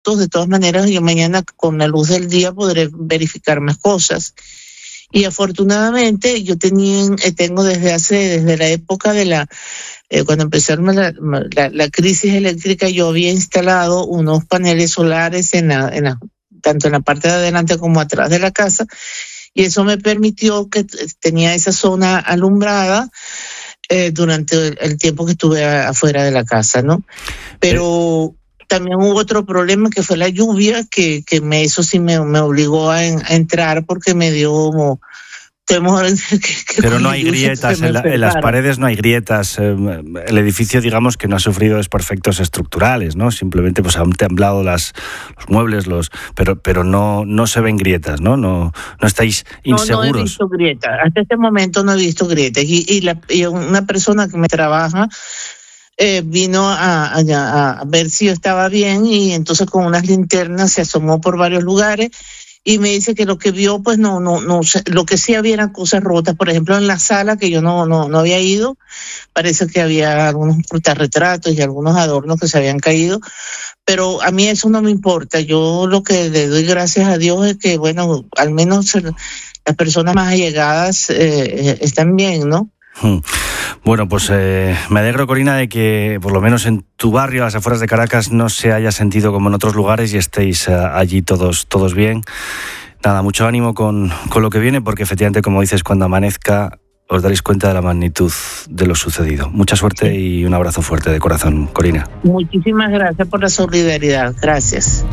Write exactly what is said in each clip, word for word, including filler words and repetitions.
de todas maneras yo mañana con la luz del día podré verificar más cosas. Y afortunadamente yo tenía, tengo desde hace, desde la época de la, eh, cuando empezaron la, la, la crisis eléctrica, yo había instalado unos paneles solares en la, en la, tanto en la parte de adelante como atrás de la casa, y eso me permitió que tenía esa zona alumbrada eh, durante el, el tiempo que estuve a, afuera de la casa, ¿no? Pero también hubo otro problema que fue la lluvia, que, que me, eso sí me, me obligó a, en, a entrar porque me dio como temor. Que, que Pero no hay grietas, en, la, en las paredes no hay grietas. El edificio, digamos, que no ha sufrido desperfectos estructurales, ¿no? Simplemente pues han temblado las, los muebles, los, pero, pero no, no se ven grietas, ¿no? No, no estáis inseguros. No, no he visto grietas. Hasta este momento no he visto grietas. Y, y, la, y una persona que me trabaja Eh, vino a, a, a ver si yo estaba bien, y entonces con unas linternas se asomó por varios lugares y me dice que lo que vio, pues no, no, no, lo que sí había eran cosas rotas. Por ejemplo, en la sala que yo no, no, no había ido, parece que había algunos portarretratos y algunos adornos que se habían caído, pero a mí eso no me importa. Yo lo que le doy gracias a Dios es que, bueno, al menos las personas más allegadas eh, están bien, ¿no? Bueno, pues eh, me alegro, Corina, de que por lo menos en tu barrio, a las afueras de Caracas, no se haya sentido como en otros lugares y estéis uh, allí todos, todos bien. Nada, mucho ánimo con, con lo que viene, porque efectivamente, como dices, cuando amanezca os daréis cuenta de la magnitud de lo sucedido. Mucha suerte y un abrazo fuerte de corazón, Corina. Muchísimas gracias por la solidaridad. Gracias.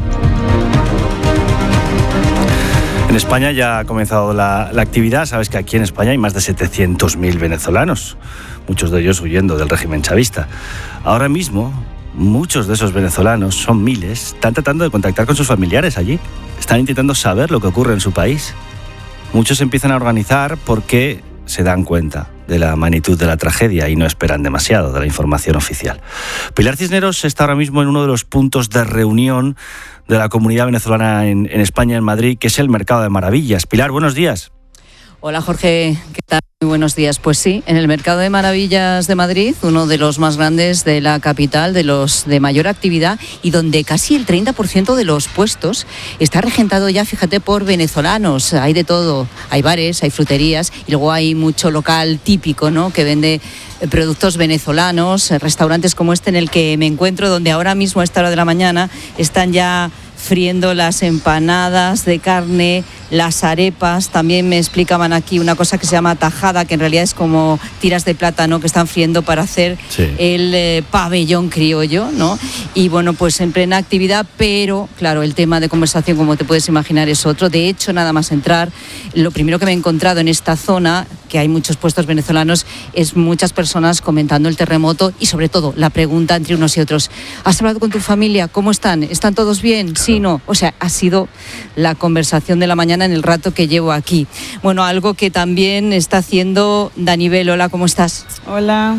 En España ya ha comenzado la, la actividad. Sabes que aquí en España hay más de setecientos mil venezolanos, muchos de ellos huyendo del régimen chavista. Ahora mismo, muchos de esos venezolanos, son miles, están tratando de contactar con sus familiares allí. Están intentando saber lo que ocurre en su país. Muchos empiezan a organizar porque se dan cuenta de la magnitud de la tragedia y no esperan demasiado de la información oficial. Pilar Cisneros está ahora mismo en uno de los puntos de reunión de la comunidad venezolana en, en España, en Madrid, que es el Mercado de Maravillas. Pilar, buenos días. Hola Jorge, ¿qué tal? Muy buenos días. Pues sí, en el Mercado de Maravillas de Madrid, uno de los más grandes de la capital, de los de mayor actividad, y donde casi el treinta por ciento de los puestos está regentado ya, fíjate, por venezolanos. Hay de todo, hay bares, hay fruterías, y luego hay mucho local típico, ¿no?, que vende productos venezolanos, restaurantes como este en el que me encuentro, donde ahora mismo a esta hora de la mañana están ya friendo las empanadas de carne, las arepas. También me explicaban aquí una cosa que se llama tajada, que en realidad es como tiras de plátano que están friendo para hacer sí. el eh, pabellón criollo, ¿no? Y bueno, pues en plena actividad, pero claro, el tema de conversación, como te puedes imaginar, es otro. De hecho, nada más entrar, lo primero que me he encontrado en esta zona, que hay muchos puestos venezolanos, es muchas personas comentando el terremoto y sobre todo la pregunta entre unos y otros: ¿has hablado con tu familia? ¿Cómo están? ¿Están todos bien? Sí, no. O sea, ha sido la conversación de la mañana en el rato que llevo aquí. Bueno, algo que también está haciendo Danibel. Hola, ¿cómo estás? Hola.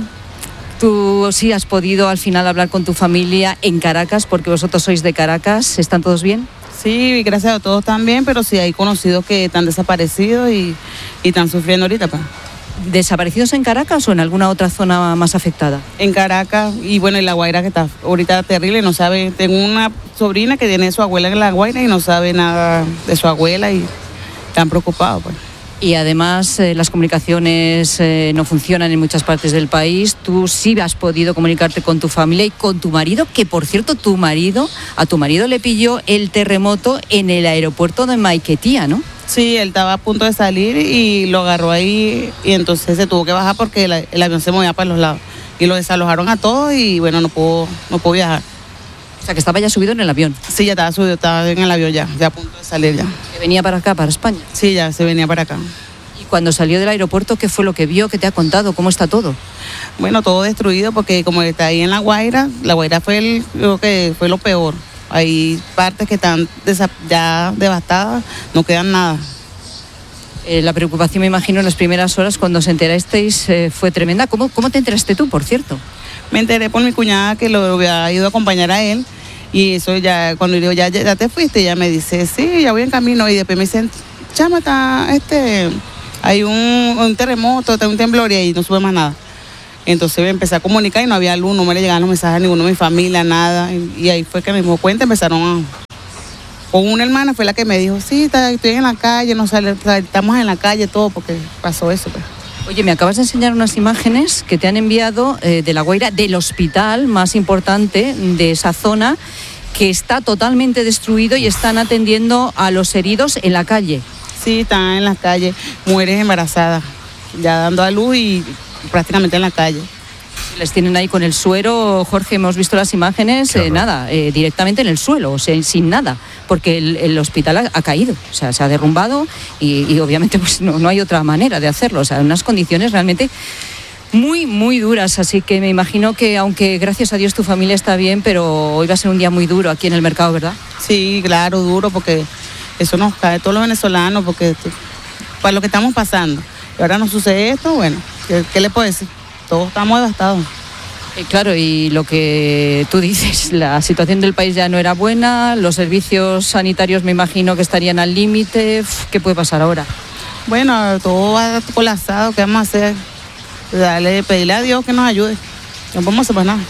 ¿Tú sí has podido al final hablar con tu familia en Caracas? Porque vosotros sois de Caracas. ¿Están todos bien? Sí, gracias a todos también, pero sí hay conocidos que están desaparecidos y, y están sufriendo ahorita, pa. ¿Desaparecidos en Caracas o en alguna otra zona más afectada? En Caracas, y bueno, en La Guaira, que está ahorita terrible, no sabe. Tengo una sobrina que tiene a su abuela en La Guaira y no sabe nada de su abuela y están preocupados, pues. Y además eh, las comunicaciones eh, no funcionan en muchas partes del país. Tú sí has podido comunicarte con tu familia y con tu marido, que por cierto, tu marido, a tu marido le pilló el terremoto en el aeropuerto de Maiquetía, ¿no? Sí, él estaba a punto de salir y lo agarró ahí y entonces se tuvo que bajar porque el, el avión se movía para los lados. Y lo desalojaron a todos y bueno, no pudo, no pudo viajar. O sea, que estaba ya subido en el avión. Sí, ya estaba subido, estaba en el avión ya, ya a punto de salir ya. ¿Que venía para acá, para España? Sí, ya se venía para acá. ¿Y cuando salió del aeropuerto, qué fue lo que vio, qué te ha contado, cómo está todo? Bueno, todo destruido porque como está ahí en La Guaira, La Guaira fue, el, creo que fue lo peor. Hay partes que están desa- ya devastadas, no quedan nada. Eh, la preocupación, me imagino, en las primeras horas cuando se enterasteis eh, fue tremenda. ¿Cómo, ¿Cómo te enteraste tú, por cierto? Me enteré por mi cuñada que lo había ido a acompañar a él y eso ya, cuando le digo, ya, ya te fuiste, ella me dice, sí, ya voy en camino, y después me dicen, chama, está, este, hay un, un terremoto, está un temblor y ahí no sube más nada. Entonces me empecé a comunicar y no había luz, no me le llegaban los mensajes a ninguno de mi familia, nada. Y, y ahí fue que me di cuenta, empezaron a... Con una hermana fue la que me dijo, sí, está, estoy en la calle, no sale, estamos en la calle, todo, porque pasó eso. Pues. Oye, me acabas de enseñar unas imágenes que te han enviado eh, de La Guaira, del hospital más importante de esa zona, que está totalmente destruido y están atendiendo a los heridos en la calle. Sí, están en la calle, mujeres embarazadas, ya dando a luz y prácticamente en la calle. Les tienen ahí con el suero, Jorge, hemos visto las imágenes, eh, nada, eh, directamente en el suelo, o sea, sin nada, porque el, el hospital ha, ha caído, o sea, se ha derrumbado y, y obviamente pues no, no hay otra manera de hacerlo, o sea, unas condiciones realmente muy, muy duras, así que me imagino que aunque gracias a Dios tu familia está bien, pero hoy va a ser un día muy duro aquí en el mercado, ¿verdad? Sí, claro, duro, porque eso nos cae a todos los venezolanos, porque para lo que estamos pasando, y ahora nos sucede esto, bueno, ¿qué, qué le puedo decir? Todos estamos devastados. Eh, claro, y lo que tú dices, la situación del país ya no era buena, los servicios sanitarios me imagino que estarían al límite. ¿Qué puede pasar ahora? Bueno, todo va colapsado, ¿qué vamos a hacer? Dale, pedirle a Dios que nos ayude. No podemos hacer más nada.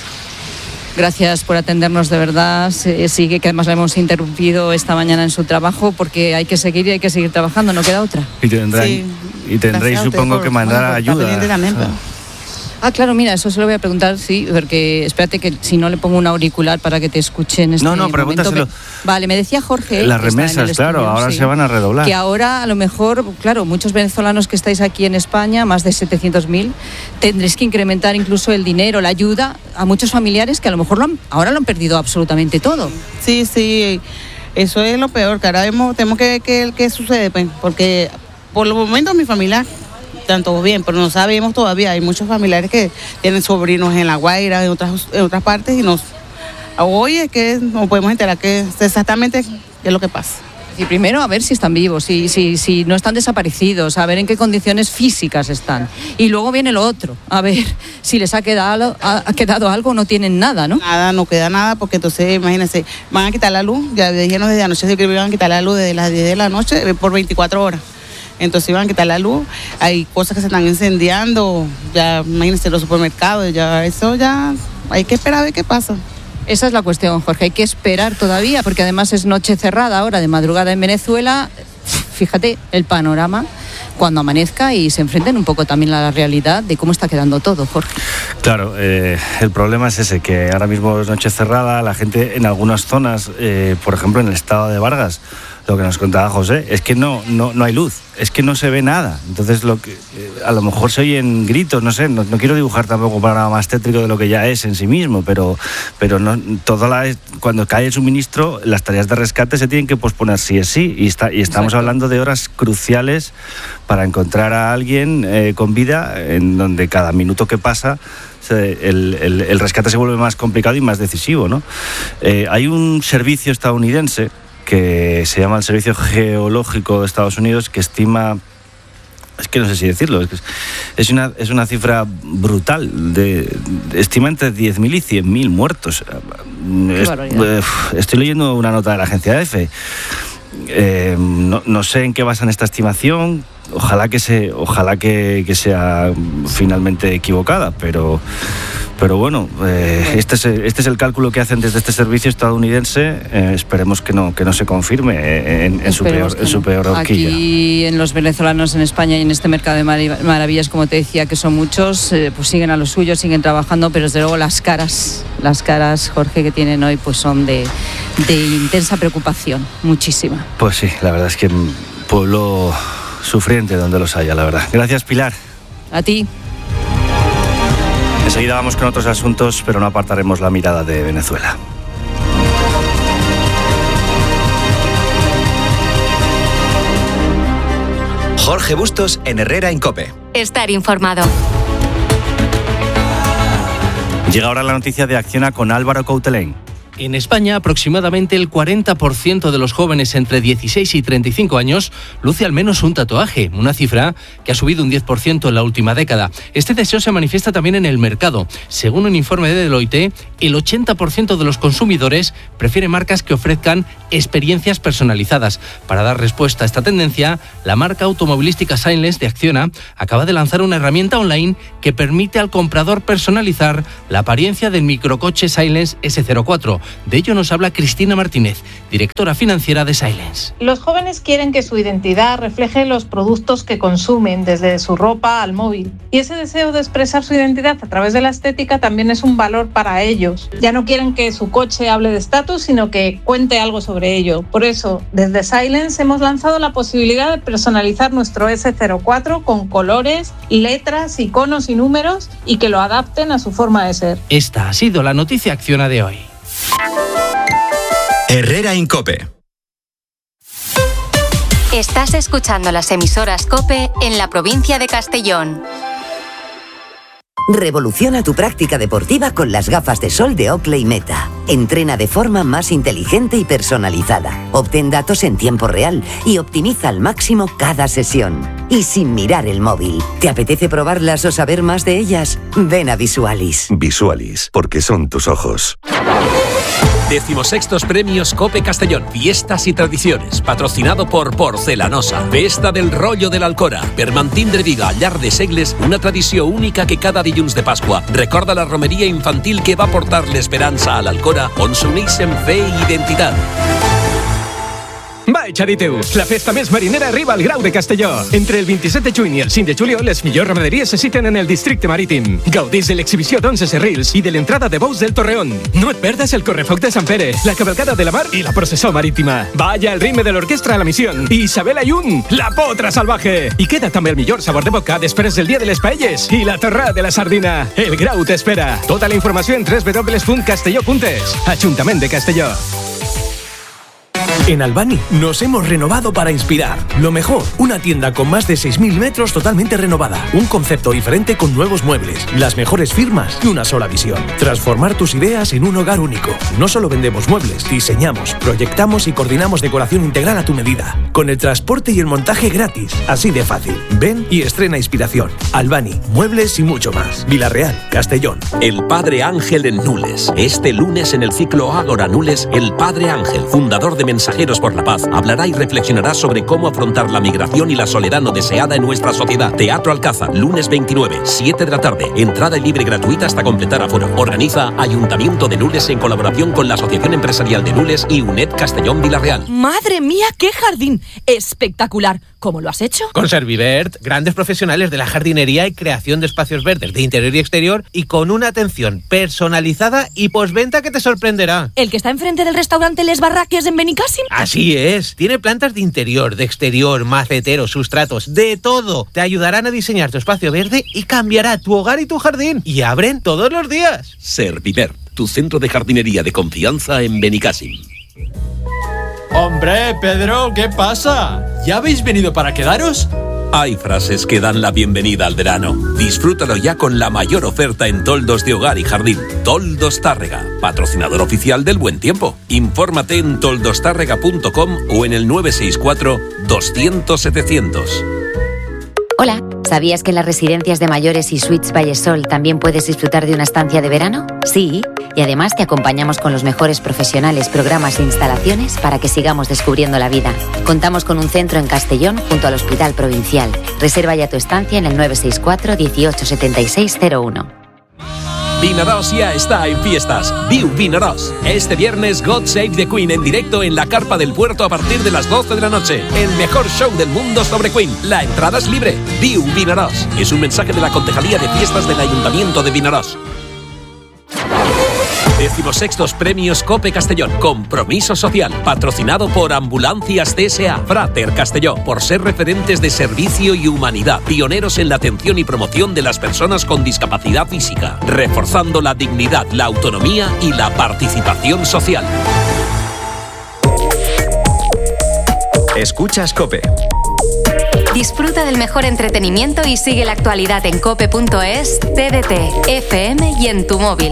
Gracias por atendernos, de verdad. Sigue, que además la hemos interrumpido esta mañana en su trabajo, porque hay que seguir y hay que seguir trabajando, no queda otra. Y, tendrán, sí. y tendréis, supongo, por, que mandar ayuda. También, pero... Ah, claro, mira, eso se lo voy a preguntar, sí, porque espérate que si no le pongo un auricular para que te escuche en este No, no, momento. pregúntaselo. Que... Vale, me decía Jorge... Las remesas, claro, estudio, ahora sí, se van a redoblar. Que ahora, a lo mejor, claro, muchos venezolanos que estáis aquí en España, más de setecientos mil, tendréis que incrementar incluso el dinero, la ayuda a muchos familiares que a lo mejor lo han, ahora lo han perdido absolutamente todo. Sí, sí, eso es lo peor, que ahora vemos, tenemos que ver qué, qué sucede, pues, porque por los momentos mi familia... están todos bien, pero no sabemos todavía. Hay muchos familiares que tienen sobrinos en La Guaira, en otras, en otras partes, y nos hoy es que no podemos enterar qué exactamente qué es lo que pasa. Y primero a ver si están vivos, si, si, si no están desaparecidos, a ver en qué condiciones físicas están. Y luego viene lo otro, a ver si les ha quedado, ha quedado algo o no tienen nada, ¿no? Nada, no queda nada, porque entonces, imagínense, van a quitar la luz, ya dijeron desde anoche que iban a quitar la luz desde las diez de la noche por veinticuatro horas. Entonces iban a quitar la luz, hay cosas que se están incendiando, ya imagínense los supermercados, ya eso ya hay que esperar a ver qué pasa. Esa es la cuestión, Jorge, hay que esperar todavía, porque además es noche cerrada ahora de madrugada en Venezuela. Fíjate el panorama cuando amanezca y se enfrenten un poco también a la realidad de cómo está quedando todo, Jorge. Claro, eh, el problema es ese, que ahora mismo es noche cerrada, la gente en algunas zonas, eh, por ejemplo en el estado de Vargas, lo que nos contaba José, es que no, no, no hay luz, es que no se ve nada. Entonces lo que eh, a lo mejor se oyen gritos, no sé, no, no quiero dibujar tampoco un panorama más tétrico de lo que ya es en sí mismo, pero, pero no, toda la, cuando cae el suministro, las tareas de rescate se tienen que posponer sí es sí, y, está, y estamos Exacto. hablando de horas cruciales para encontrar a alguien eh, con vida, en donde cada minuto que pasa El, el, el rescate se vuelve más complicado y más decisivo, ¿no? Eh, hay un servicio estadounidense que se llama el Servicio Geológico de Estados Unidos, que estima, es que no sé si decirlo, es, es, una, es una cifra brutal, de, de, estima entre diez mil y cien mil muertos. Es, eh, estoy leyendo una nota de la agencia EFE. Eh, no, no sé en qué basan esta estimación. Ojalá que se, ojalá que, que sea finalmente equivocada, pero, pero bueno, eh, este, es, este es el cálculo que hacen desde este servicio estadounidense. Eh, esperemos que no, que no se confirme en, en, su, peor, en su peor horquilla. Aquí en los venezolanos en España y en este mercado de maravillas, como te decía, que son muchos, eh, pues siguen a lo suyo, siguen trabajando, pero desde luego las caras, las caras, Jorge, que tienen hoy, pues son de, de intensa preocupación, muchísima. Pues sí, la verdad es que pueblo sufriente donde los haya, la verdad. Gracias, Pilar. A ti. Enseguida vamos con otros asuntos, pero no apartaremos la mirada de Venezuela. Jorge Bustos en Herrera en COPE. Estar informado. Llega ahora la noticia de Acciona con Álvaro Coutelén. En España, aproximadamente el cuarenta por ciento de los jóvenes entre dieciséis y treinta y cinco años luce al menos un tatuaje, una cifra que ha subido un diez por ciento en la última década. Este deseo se manifiesta también en el mercado. Según un informe de Deloitte, el ochenta por ciento de los consumidores prefiere marcas que ofrezcan experiencias personalizadas. Para dar respuesta a esta tendencia, la marca automovilística Silence de Acciona acaba de lanzar una herramienta online que permite al comprador personalizar la apariencia del microcoche Silence ese cero cuatro. De ello nos habla Cristina Martínez, directora financiera de Silence. Los jóvenes quieren que su identidad refleje los productos que consumen, desde su ropa al móvil. Y ese deseo de expresar su identidad a través de la estética también es un valor para ellos. Ya no quieren que su coche hable de estatus, sino que cuente algo sobre ello. Por eso, desde Silence hemos lanzado la posibilidad de personalizar nuestro ese cero cuatro con colores, letras, iconos y números y que lo adapten a su forma de ser. Esta ha sido la noticia Acciona de hoy. Herrera en COPE. Estás escuchando las emisoras COPE en la provincia de Castellón. Revoluciona tu práctica deportiva con las gafas de sol de Oakley Meta. Entrena de forma más inteligente y personalizada. Obtén datos en tiempo real y optimiza al máximo cada sesión. Y sin mirar el móvil. ¿Te apetece probarlas o saber más de ellas? Ven a Visualis. Visualis, porque son tus ojos. Decimosextos Premios COPE Castellón. Fiestas y tradiciones. Patrocinado por Porcelanosa. Festa del Rollo de la Alcora. Bermantín de Viga, Llar de Segles. Una tradició única que cada dilluns de Pasqua recorda la romeria infantil que va portar l'esperança a l'Alcora, on s'uneixen fe i identitat. Va, Xariteu, la festa més marinera arriba al Grau de Castelló. Entre el vint-i-set de juny i el cinc de juliol, les millors ramaderies se citen en el districte marítim. Gaudís de l'exhibició d'onze serrils i de l'entrada de bous del Torreón. No et perdes el correfoc de Sant Pere, la cavalcada de la mar i la processó marítima. Vaya al ritme de l'orquestra a la Misión. I Isabel Ayun, la potra salvaje. I queda també el millor sabor de boca després del dia de les paelles i la torrada de la sardina. El Grau t'espera. Tota la informació en doble u doble u doble u punt castelló punt es. Ajuntament de Castelló. En Albani nos hemos renovado para inspirar. Lo mejor, una tienda con más de seis mil metros totalmente renovada. Un concepto diferente con nuevos muebles, las mejores firmas y una sola visión. Transformar tus ideas en un hogar único. No solo vendemos muebles, diseñamos, proyectamos y coordinamos decoración integral a tu medida. Con el transporte y el montaje gratis. Así de fácil. Ven y estrena inspiración. Albani, muebles y mucho más. Vilarreal, Castellón. El Padre Ángel en Nules. Este lunes en el ciclo Ágora Nules, el Padre Ángel, fundador de Mensajeros por la Paz, hablará y reflexionará sobre cómo afrontar la migración y la soledad no deseada en nuestra sociedad. Teatro Alcázar, lunes veintinueve, siete de la tarde. Entrada libre y gratuita hasta completar aforo. Organiza Ayuntamiento de Nules en colaboración con la Asociación Empresarial de Nules y UNED Castellón Vilarreal. ¡Madre mía, qué jardín! ¡Espectacular! ¿Cómo lo has hecho? Con Servivert, grandes profesionales de la jardinería y creación de espacios verdes de interior y exterior, y con una atención personalizada y postventa que te sorprenderá. ¿El que está enfrente del restaurante Les Barraques en Benicàssim? Así es. Tiene plantas de interior, de exterior, maceteros, sustratos, de todo. Te ayudarán a diseñar tu espacio verde y cambiará tu hogar y tu jardín. Y abren todos los días. Servivert, tu centro de jardinería de confianza en Benicàssim. Hombre, Pedro, ¿qué pasa? ¿Ya habéis venido para quedaros? Hay frases que dan la bienvenida al verano. Disfrútalo ya con la mayor oferta en toldos de hogar y jardín. Toldos Tárrega, patrocinador oficial del Buen Tiempo. Infórmate en toldos tárrega punto com o en el nueve seis cuatro, doscientos, setecientos. Hola, ¿sabías que en las residencias de mayores y Suites Vallesol también puedes disfrutar de una estancia de verano? Sí, y además te acompañamos con los mejores profesionales, programas e instalaciones para que sigamos descubriendo la vida. Contamos con un centro en Castellón junto al Hospital Provincial. Reserva ya tu estancia en el nueve seis cuatro, dieciocho, setenta y seis cero uno. Vinaròs ya está en fiestas. Viu Vinaròs. Este viernes God Save the Queen en directo en la Carpa del Puerto a partir de las doce de la noche. El mejor show del mundo sobre Queen. La entrada es libre. Viu Vinaròs. Es un mensaje de la Concejalía de Fiestas del Ayuntamiento de Vinaròs. Decimosextos Premios COPE Castellón. Compromiso social. Patrocinado por Ambulancias C S A. Frater Castelló. Por ser referentes de servicio y humanidad. Pioneros en la atención y promoción de las personas con discapacidad física. Reforzando la dignidad, la autonomía y la participación social. Escuchas COPE. Disfruta del mejor entretenimiento y sigue la actualidad en cope punto es, T D T, F M y en tu móvil.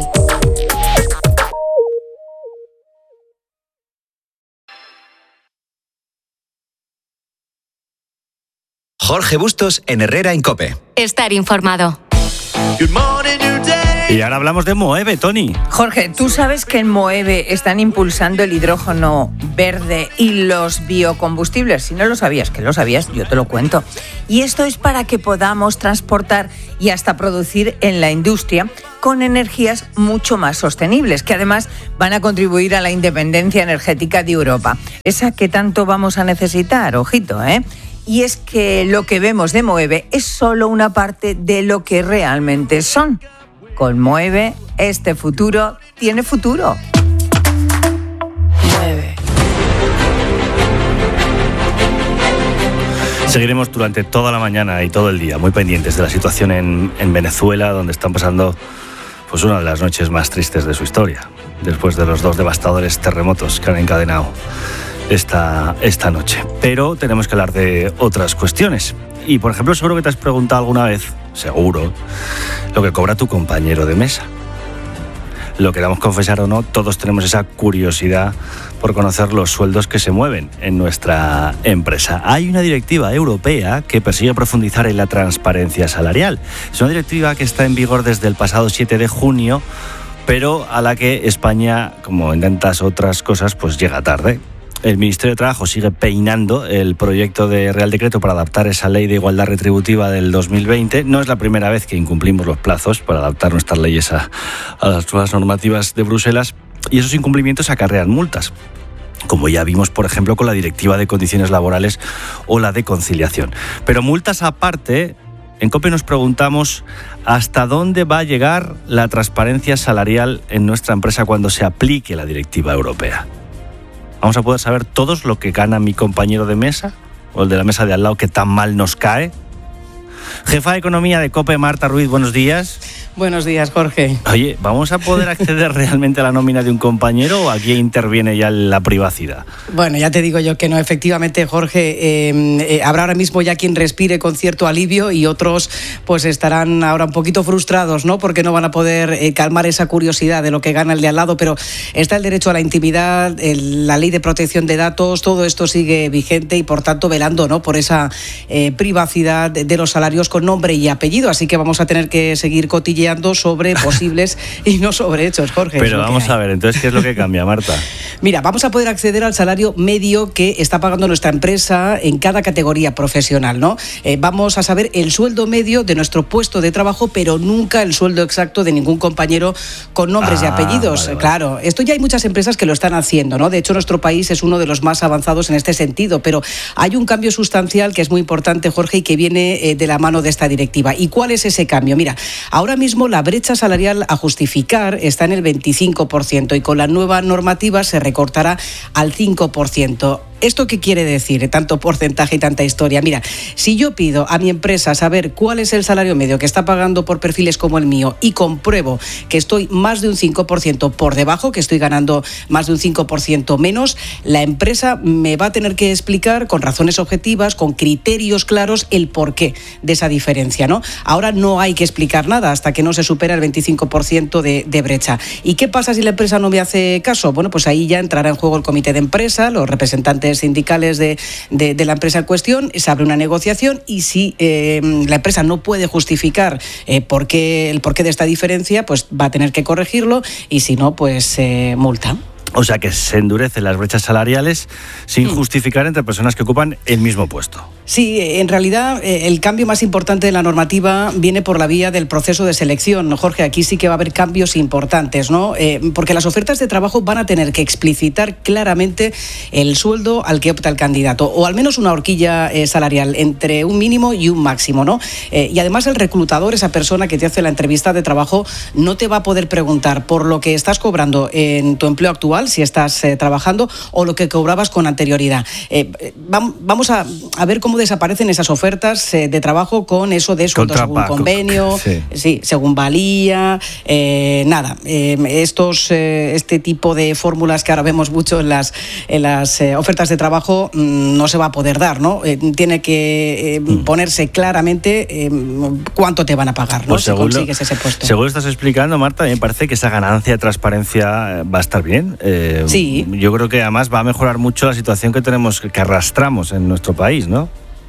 Jorge Bustos en Herrera en COPE. Estar informado. Good morning, new day. Y ahora hablamos de Moeve, Tony. Jorge, tú sabes que en Moeve están impulsando el hidrógeno verde y los biocombustibles. Si no lo sabías, que lo sabías, yo te lo cuento. Y esto es para que podamos transportar y hasta producir en la industria con energías mucho más sostenibles, que además van a contribuir a la independencia energética de Europa. Esa que tanto vamos a necesitar, ojito, ¿eh? Y es que lo que vemos de Moeve es solo una parte de lo que realmente son. Con Moeve, este futuro tiene futuro. Mueve. Seguiremos durante toda la mañana y todo el día muy pendientes de la situación en, en Venezuela, donde están pasando pues una de las noches más tristes de su historia, después de los dos devastadores terremotos que han encadenado esta, esta noche. Pero tenemos que hablar de otras cuestiones. Y, por ejemplo, seguro que te has preguntado alguna vez, seguro, lo que cobra tu compañero de mesa. Lo queramos confesar o no, todos tenemos esa curiosidad por conocer los sueldos que se mueven en nuestra empresa. Hay una directiva europea que persigue profundizar en la transparencia salarial. Es una directiva que está en vigor desde el pasado siete de junio, pero a la que España, como en tantas otras cosas, pues llega tarde. El Ministerio de Trabajo sigue peinando el proyecto de Real Decreto para adaptar esa ley de igualdad retributiva del dos mil veinte. No es la primera vez que incumplimos los plazos para adaptar nuestras leyes a, a las nuevas normativas de Bruselas, y esos incumplimientos acarrean multas, como ya vimos, por ejemplo, con la Directiva de Condiciones Laborales o la de conciliación. Pero multas aparte, en COPE nos preguntamos hasta dónde va a llegar la transparencia salarial en nuestra empresa cuando se aplique la directiva europea. ¿Vamos a poder saber todos lo que gana mi compañero de mesa? ¿O el de la mesa de al lado que tan mal nos cae? Jefa de Economía de COPE, Marta Ruiz, buenos días. Buenos días, Jorge. Oye, ¿vamos a poder acceder realmente a la nómina de un compañero o aquí interviene ya la privacidad? Bueno, ya te digo yo que no, efectivamente, Jorge, eh, eh, habrá ahora mismo ya quien respire con cierto alivio y otros pues estarán ahora un poquito frustrados, ¿no? Porque no van a poder eh, calmar esa curiosidad de lo que gana el de al lado, pero está el derecho a la intimidad, el, la ley de protección de datos, todo esto sigue vigente y por tanto velando, ¿no? Por esa eh, privacidad de, de los salarios con nombre y apellido, así que vamos a tener que seguir cotilleando sobre posibles y no sobre hechos, Jorge. Pero vamos a ver, entonces, ¿qué es lo que cambia, Marta? Mira, vamos a poder acceder al salario medio que está pagando nuestra empresa en cada categoría profesional, ¿no? Eh, vamos a saber el sueldo medio de nuestro puesto de trabajo, pero nunca el sueldo exacto de ningún compañero con nombres ah, y apellidos. Vale, vale. Claro, esto ya hay muchas empresas que lo están haciendo, ¿no? De hecho, nuestro país es uno de los más avanzados en este sentido, pero hay un cambio sustancial que es muy importante, Jorge, y que viene eh, de la mano de esta directiva. ¿Y cuál es ese cambio? Mira, ahora mismo la brecha salarial a justificar está en el veinticinco por ciento y con la nueva normativa se recortará al cinco por ciento. ¿Esto qué quiere decir? Tanto porcentaje y tanta historia. Mira, si yo pido a mi empresa saber cuál es el salario medio que está pagando por perfiles como el mío y compruebo que estoy más de un cinco por ciento por debajo, que estoy ganando más de un cinco por ciento menos, la empresa me va a tener que explicar con razones objetivas, con criterios claros, el porqué de esa diferencia, ¿no? Ahora no hay que explicar nada hasta que no se supera el veinticinco por ciento de, de brecha. ¿Y qué pasa si la empresa no me hace caso? Bueno, pues ahí ya entrará en juego el comité de empresa, los representantes sindicales de, de, de la empresa en cuestión, se abre una negociación y si eh, la empresa no puede justificar eh, por qué, el porqué de esta diferencia, pues va a tener que corregirlo y si no, pues eh, multa. O sea que se endurecen las brechas salariales sin justificar entre personas que ocupan el mismo puesto. Sí, en realidad el cambio más importante de la normativa viene por la vía del proceso de selección. Jorge, aquí sí que va a haber cambios importantes, ¿no? Eh, porque las ofertas de trabajo van a tener que explicitar claramente el sueldo al que opta el candidato, o al menos una horquilla eh, salarial entre un mínimo y un máximo, ¿no? Eh, y además el reclutador, esa persona que te hace la entrevista de trabajo, no te va a poder preguntar por lo que estás cobrando en tu empleo actual, si estás eh, trabajando, o lo que cobrabas con anterioridad. Eh, vamos a, a ver cómo desaparecen esas ofertas eh, de trabajo con eso de sueldo según convenio, sí. Sí, según valía, eh, nada, eh, estos, eh, este tipo de fórmulas que ahora vemos mucho en las, en las eh, ofertas de trabajo mmm, no se va a poder dar, ¿no? Eh, tiene que eh, mm. ponerse claramente eh, cuánto te van a pagar, ¿no? Pues si consigues ese puesto. Según estás explicando, Marta, me parece que esa ganancia de transparencia va a estar bien. Eh, sí. Yo creo que además va a mejorar mucho la situación que tenemos, que arrastramos en nuestro país, ¿no?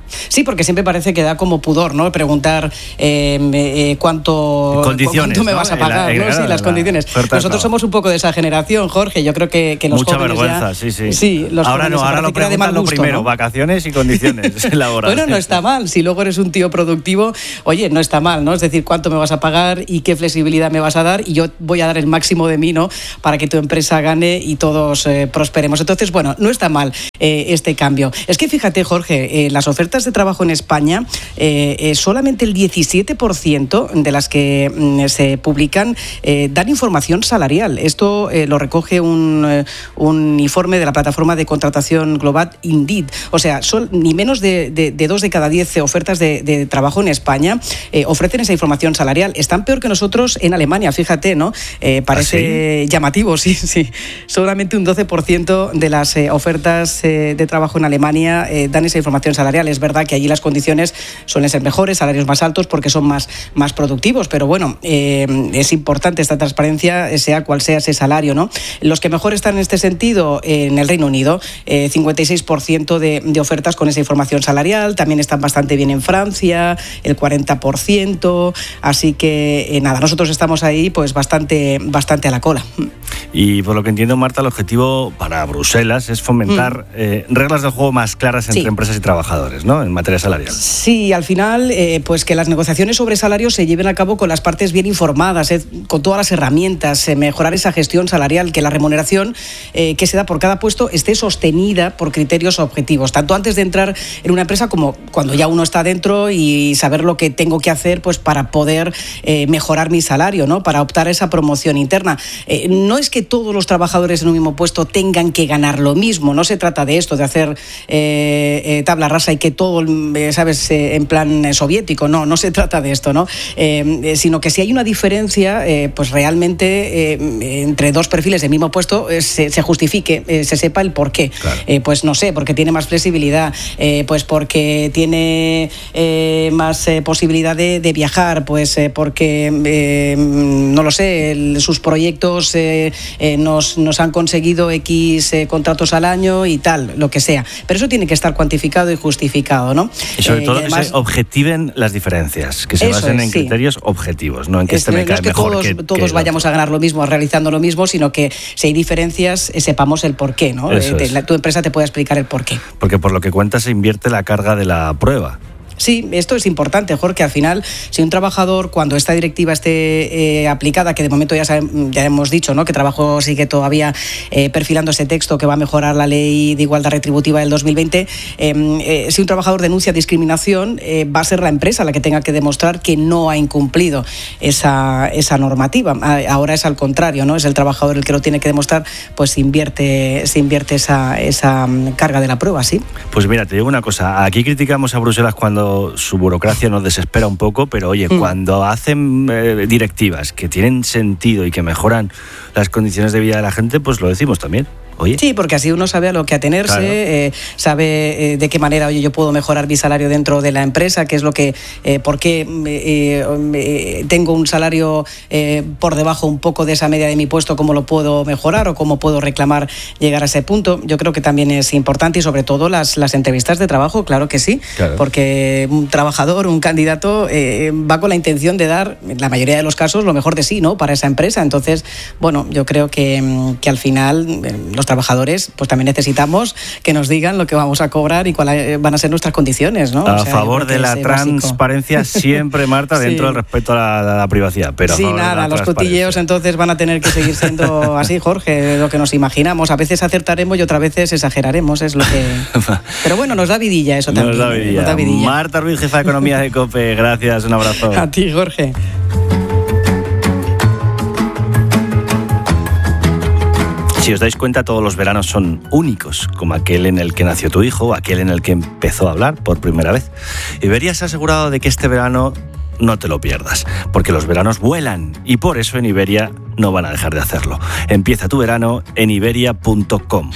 Sí, porque siempre parece que da como pudor, ¿no? Preguntar eh, eh, cuánto, cuánto me ¿no? vas a pagar, la, ¿no? Sí, las condiciones. Nosotros somos un poco de esa generación, Jorge. Yo creo que, que los Mucha jóvenes vergüenza, ya, sí, sí. sí los ahora no, ahora lo preguntan lo primero, ¿no? Vacaciones y condiciones laborales. Bueno, no está mal. Si luego eres un tío productivo, oye, no está mal, ¿no? Es decir, cuánto me vas a pagar y qué flexibilidad me vas a dar y yo voy a dar el máximo de mí, ¿no? Para que tu empresa gane y todos eh, prosperemos. Entonces, bueno, no está mal eh, este cambio. Es que fíjate, Jorge, eh, las ofertas de trabajo en España, eh, eh, solamente el diecisiete por ciento de las que mm, se publican eh, dan información salarial. Esto eh, lo recoge un, eh, un informe de la plataforma de contratación global Indeed. O sea, son ni menos de, de, de dos de cada diez ofertas de, de trabajo en España eh, ofrecen esa información salarial. Están peor que nosotros en Alemania, fíjate, ¿no? Eh, parece ¿Ah, sí? llamativo, sí, sí. Solamente un doce por ciento de las eh, ofertas eh, de trabajo en Alemania eh, dan esa información salarial. Es verdad que allí las condiciones suelen ser mejores, salarios más altos porque son más, más productivos, pero bueno, eh, es importante esta transparencia, sea cual sea ese salario, ¿no? Los que mejor están en este sentido en el Reino Unido, eh, cincuenta y seis por ciento de, de ofertas con esa información salarial, también están bastante bien en Francia, el cuarenta por ciento, así que eh, nada, nosotros estamos ahí pues bastante, bastante a la cola. Y por lo que entiendo, Marta, el objetivo para Bruselas es fomentar mm. eh, reglas de juego más claras entre sí. empresas y trabajadores, ¿no? En materia salarial. Sí, al final, eh, pues que las negociaciones sobre salarios se lleven a cabo con las partes bien informadas, eh, con todas las herramientas, eh, mejorar esa gestión salarial, que la remuneración eh, que se da por cada puesto esté sostenida por criterios objetivos, tanto antes de entrar en una empresa como cuando ya uno está dentro y saber lo que tengo que hacer pues para poder eh, mejorar mi salario, ¿no? Para optar a esa promoción interna. Eh, no es que todos los trabajadores en un mismo puesto tengan que ganar lo mismo, no se trata de esto, de hacer eh, eh, tabla rasa y que todo, eh, sabes, eh, en plan soviético, no, no se trata de esto, ¿no? Eh, eh, sino que si hay una diferencia, eh, pues realmente eh, entre dos perfiles del mismo puesto eh, se, se justifique, eh, se sepa el por qué. Claro. Eh, pues no sé, porque tiene más flexibilidad, eh, pues porque tiene eh, más eh, posibilidad de, de viajar, pues eh, porque, eh, no lo sé, el, sus proyectos eh, eh, nos, nos han conseguido X eh, contratos al año y tal, lo que sea. Pero eso tiene que estar cuantificado y justificado, ¿no? Y sobre eh, todo y además, que se objetiven las diferencias, que se basen es, en sí. criterios objetivos, no en que es, este me no cae es que mejor todos, que todos que vayamos a ganar lo mismo, realizando lo mismo, sino que si hay diferencias, eh, sepamos el porqué, ¿no? Eh, de, la, tu empresa te puede explicar el porqué. Porque por lo que cuentas se invierte la carga de la prueba. Sí, esto es importante, Jorge. Al final, si un trabajador, cuando esta directiva esté eh, aplicada, que de momento ya, sabe, ya hemos dicho, ¿no? Que trabajo sigue todavía eh, perfilando ese texto que va a mejorar la ley de igualdad retributiva del dos mil veinte, eh, eh, si un trabajador denuncia discriminación, eh, va a ser la empresa la que tenga que demostrar que no ha incumplido esa, esa normativa. Ahora es al contrario, ¿no? Es el trabajador el que lo tiene que demostrar, pues se invierte, se invierte esa, esa carga de la prueba, ¿sí? Pues mira, te digo una cosa. Aquí criticamos a Bruselas cuando su burocracia nos desespera un poco, pero oye, mm. cuando hacen eh, directivas que tienen sentido y que mejoran las condiciones de vida de la gente, pues lo decimos también. Oye. Sí, porque así uno sabe a lo que atenerse, claro. eh, sabe eh, de qué manera, oye, yo puedo mejorar mi salario dentro de la empresa, qué es lo que, eh, por qué eh, eh, tengo un salario eh, por debajo un poco de esa media de mi puesto, cómo lo puedo mejorar o cómo puedo reclamar llegar a ese punto. Yo creo que también es importante y sobre todo las, las entrevistas de trabajo, claro que sí, claro. Porque un trabajador, un candidato eh, va con la intención de dar, en la mayoría de los casos, lo mejor de sí, ¿no? Para esa empresa. Entonces, bueno, yo creo que, que al final eh, los trabajadores pues también necesitamos que nos digan lo que vamos a cobrar y cuáles van a ser nuestras condiciones, ¿no? A o sea, favor de la transparencia básico. Siempre, Marta, dentro sí. del respeto a la, a la privacidad. Pero sí, nada, los cotilleos entonces van a tener que seguir siendo así, Jorge, lo que nos imaginamos. A veces acertaremos y otras veces exageraremos, es lo que... Pero bueno, nos da vidilla eso también. Nos da vidilla. Nos da vidilla. Marta Ruiz, jefa de Economía de COPE, gracias, un abrazo. A ti, Jorge. Si os dais cuenta, todos los veranos son únicos, como aquel en el que nació tu hijo, aquel en el que empezó a hablar por primera vez. Iberia se ha asegurado de que este verano no te lo pierdas, porque los veranos vuelan y por eso en Iberia no van a dejar de hacerlo. Empieza tu verano en iberia punto com.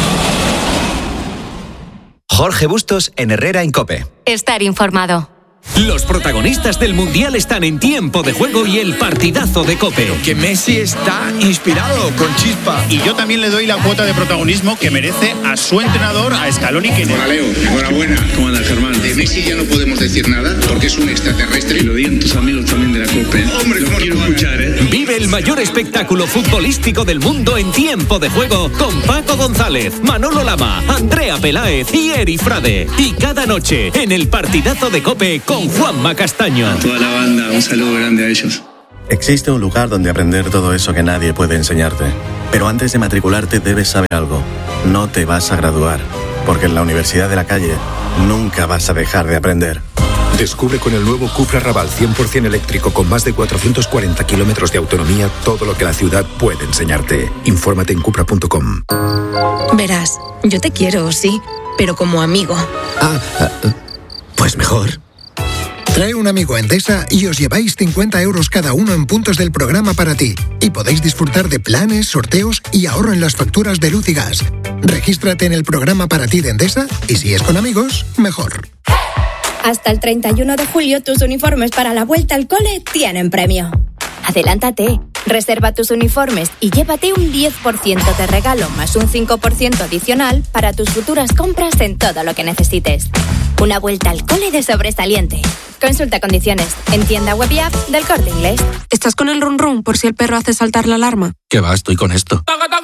Jorge Bustos en Herrera en COPE. Estar informado. Los protagonistas del Mundial están en Tiempo de Juego y el partidazo de COPE. Que Messi está inspirado, con chispa. Y yo también le doy la cuota de protagonismo que merece a su entrenador, a Scaloni. Que... Hola Leo, enhorabuena. ¿Cómo andas, Germán? De Messi ya no podemos decir nada porque es un extraterrestre. Y lo digan tus amigos también de la COPE. Hombre, lo quiero escuchar, ¿eh? Vive el mayor espectáculo futbolístico del mundo en Tiempo de Juego con Paco González, Manolo Lama, Andrea Peláez y Eri Frade. Y cada noche en el partidazo de COPE con Juanma Castaño. A toda la banda, un saludo grande a ellos. Existe un lugar donde aprender todo eso que nadie puede enseñarte. Pero antes de matricularte debes saber algo. No te vas a graduar, porque en la Universidad de la Calle nunca vas a dejar de aprender. Descubre con el nuevo Cupra Raval cien por ciento eléctrico con más de cuatrocientos cuarenta kilómetros de autonomía todo lo que la ciudad puede enseñarte. Infórmate en cupra punto com. Verás, yo te quiero, sí, pero como amigo. Ah, pues mejor. Trae un amigo a Endesa y os lleváis cincuenta euros cada uno en puntos del programa para ti. Y podéis disfrutar de planes, sorteos y ahorro en las facturas de luz y gas. Regístrate en el programa para ti de Endesa y si es con amigos, mejor. Hasta el treinta y uno de julio tus uniformes para la vuelta al cole tienen premio. Adelántate, reserva tus uniformes y llévate un diez por ciento de regalo más un cinco por ciento adicional para tus futuras compras en todo lo que necesites. Una vuelta al cole de sobresaliente. Consulta condiciones en tienda web y app del Corte Inglés. ¿Estás con el run run por si el perro hace saltar la alarma? ¿Qué va? Estoy con esto.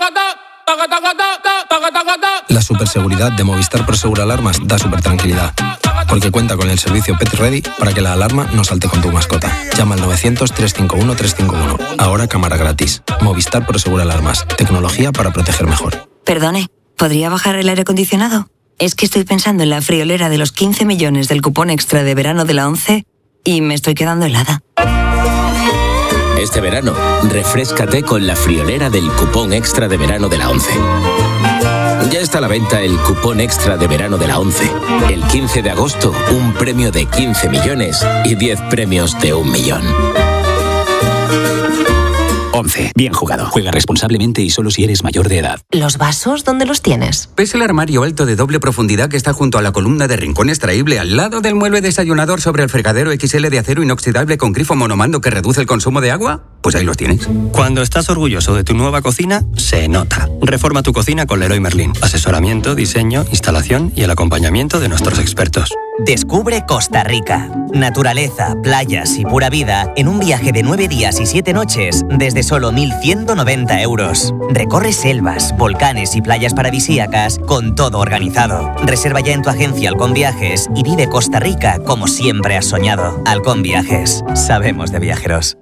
La superseguridad de Movistar Prosegur Alarmas da super tranquilidad, porque cuenta con el servicio Pet Ready para que la alarma no salte con tu mascota. Llama al novecientos, trescientos cincuenta y uno, trescientos cincuenta y uno. Ahora cámara gratis. Movistar Prosegur Alarmas. Tecnología para proteger mejor. Perdone, ¿podría bajar el aire acondicionado? Es que estoy pensando en la friolera de los quince millones del cupón extra de verano de la ONCE y me estoy quedando helada. Este verano, refréscate con la friolera del cupón extra de verano de la ONCE. Ya está a la venta el cupón extra de verano de la ONCE. El quince de agosto, un premio de quince millones y diez premios de un millón. ONCE. Bien jugado. Juega responsablemente y solo si eres mayor de edad. ¿Los vasos dónde los tienes? ¿Ves el armario alto de doble profundidad que está junto a la columna de rincón extraíble al lado del mueble desayunador sobre el fregadero equis ele de acero inoxidable con grifo monomando que reduce el consumo de agua? Pues ahí los tienes. Cuando estás orgulloso de tu nueva cocina, se nota. Reforma tu cocina con Leroy Merlin. Asesoramiento, diseño, instalación y el acompañamiento de nuestros expertos. Descubre Costa Rica. Naturaleza, playas y pura vida en un viaje de nueve días y siete noches desde solo mil ciento noventa euros. Recorre selvas, volcanes y playas paradisíacas con todo organizado. Reserva ya en tu agencia Halcón Viajes y vive Costa Rica como siempre has soñado. Halcón Viajes. Sabemos de viajeros.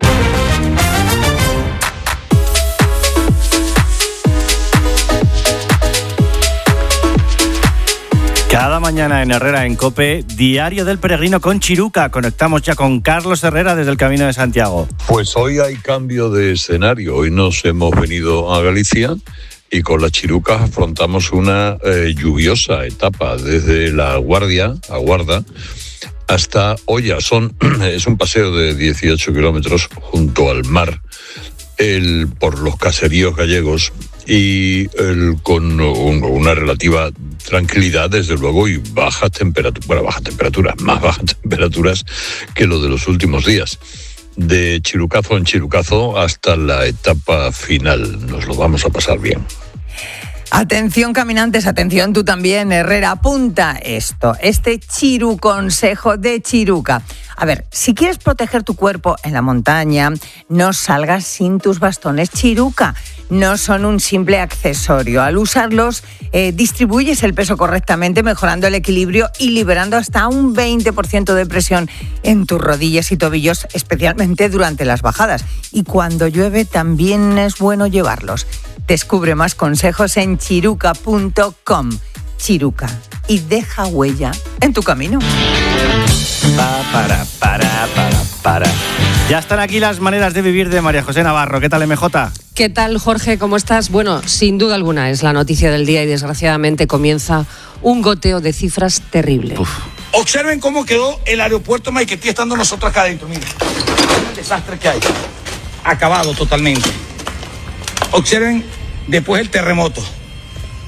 Cada mañana en Herrera en COPE, Diario del Peregrino con Chiruca. Conectamos ya con Carlos Herrera desde el Camino de Santiago. Pues hoy hay cambio de escenario. Hoy nos hemos venido a Galicia y con las Chirucas afrontamos una eh, lluviosa etapa desde La Guardia, a Guarda, hasta Olla. Son, es un paseo de dieciocho kilómetros junto al mar, el, por los caseríos gallegos y el, con un, una relativa tranquilidad, desde luego, y bajas temperaturas, bueno, bajas temperaturas, más bajas temperaturas que lo de los últimos días. De chirucazo en chirucazo hasta la etapa final. Nos lo vamos a pasar bien. Atención caminantes, atención tú también, Herrera, apunta esto, este chiru consejo de Chiruca. A ver, si quieres proteger tu cuerpo en la montaña, no salgas sin tus bastones Chiruca. No son un simple accesorio. Al usarlos, eh, distribuyes el peso correctamente, mejorando el equilibrio y liberando hasta un veinte por ciento de presión en tus rodillas y tobillos, especialmente durante las bajadas. Y cuando llueve también es bueno llevarlos. Descubre más consejos en chiruca punto com. Chiruca. Y deja huella en tu camino. Pa, para, para, para, para. Ya están aquí las maneras de vivir de María José Navarro. ¿Qué tal, eme jota? ¿Qué tal, Jorge? ¿Cómo estás? Bueno, sin duda alguna es la noticia del día y desgraciadamente comienza un goteo de cifras terrible. Uf. Observen cómo quedó el aeropuerto Maiquetía estando nosotros acá adentro. Miren, el desastre que hay. Acabado totalmente. Observen después el terremoto.